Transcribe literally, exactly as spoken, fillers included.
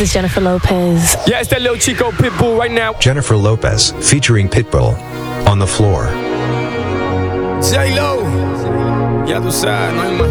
is Jennifer Lopez. Yeah, it's that little Chico Pitbull right now. Jennifer Lopez, featuring Pitbull, on the floor. J-Lo. Ya tú sabes, no hay más.